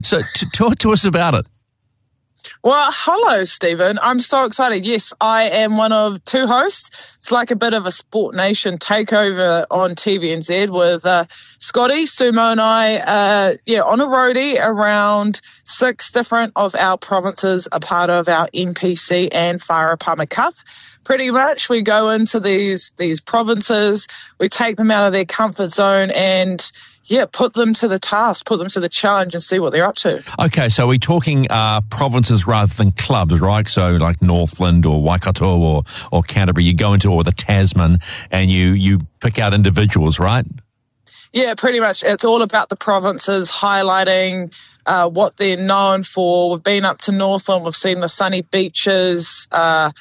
So talk to us about it. Well, hello, Stephen. I'm so excited. Yes, I am one of two hosts. It's like a bit of a Sport Nation takeover on TVNZ with Scotty, Sumo and I, on a roadie around 6 different of our provinces, a part of our NPC and Whareparma Cup. Pretty much we go into these provinces, we take them out of their comfort zone and put them to the task, put them to the challenge and see what they're up to. Okay, so we're talking provinces rather than clubs, right? So like Northland or Waikato or Canterbury, you go into, or the Tasman, and you pick out individuals, right? Yeah, pretty much. It's all about the provinces, highlighting what they're known for. We've been up to Northland, we've seen the sunny beaches,